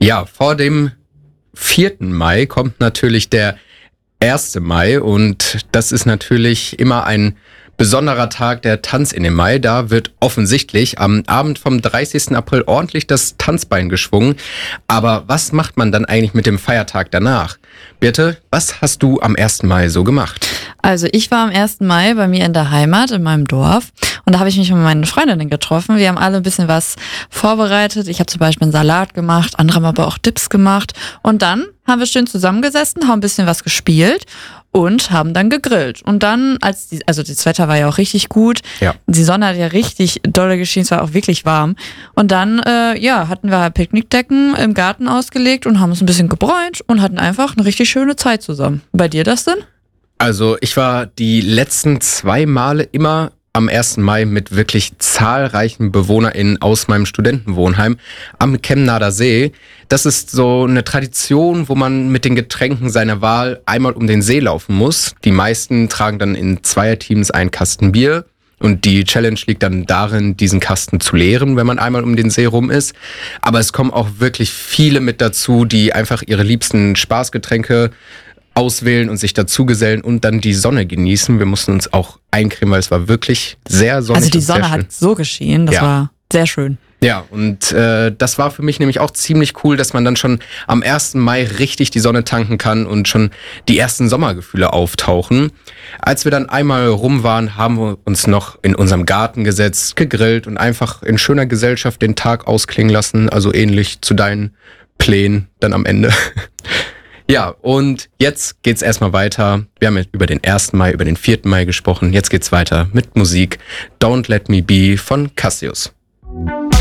Ja, vor dem 4. Mai kommt natürlich der 1. Mai und das ist natürlich immer ein besonderer Tag, der Tanz in den Mai. Da wird offensichtlich am Abend vom 30. April ordentlich das Tanzbein geschwungen. Aber was macht man dann eigentlich mit dem Feiertag danach? Birte, was hast du am 1. Mai so gemacht? Also ich war am 1. Mai bei mir in der Heimat, in meinem Dorf. Und da habe ich mich mit meinen Freundinnen getroffen. Wir haben alle ein bisschen was vorbereitet. Ich habe zum Beispiel einen Salat gemacht, andere haben aber auch Dips gemacht. Und dann haben wir schön zusammengesessen, haben ein bisschen was gespielt und haben dann gegrillt. Und dann, das Wetter war ja auch richtig gut. Ja. Die Sonne hat ja richtig dolle geschienen, es war auch wirklich warm. Und dann, hatten wir halt Picknickdecken im Garten ausgelegt und haben uns ein bisschen gebräunt und hatten einfach eine richtig schöne Zeit zusammen. Bei dir das denn? Also ich war die letzten 2 Male immer am 1. Mai mit wirklich zahlreichen BewohnerInnen aus meinem Studentenwohnheim am Kemnader See. Das ist so eine Tradition, wo man mit den Getränken seiner Wahl einmal um den See laufen muss. Die meisten tragen dann in Zweierteams einen Kasten Bier. Und die Challenge liegt dann darin, diesen Kasten zu leeren, wenn man einmal um den See rum ist. Aber es kommen auch wirklich viele mit dazu, die einfach ihre liebsten Spaßgetränke auswählen und sich dazugesellen und dann die Sonne genießen. Wir mussten uns auch eincremen, weil es war wirklich sehr sonnig. Also die Sonne hat so geschienen, das war sehr schön. Ja, und das war für mich nämlich auch ziemlich cool, dass man dann schon am 1. Mai richtig die Sonne tanken kann und schon die ersten Sommergefühle auftauchen. Als wir dann einmal rum waren, haben wir uns noch in unserem Garten gesetzt, gegrillt und einfach in schöner Gesellschaft den Tag ausklingen lassen, also ähnlich zu deinen Plänen dann am Ende. Ja, und jetzt geht's erstmal weiter. Wir haben über den 1. Mai, über den 4. Mai gesprochen. Jetzt geht's weiter mit Musik. Don't Let Me Be von Cassius.